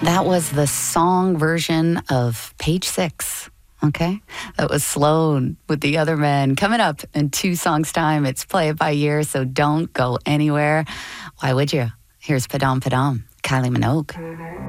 That was the song version of Page Six. Okay, that was Sloan with the Other Men. Coming up in 2 songs' time, it's Play It By Ear, so don't go anywhere. Why would you? Here's Padam Padam, Kylie Minogue.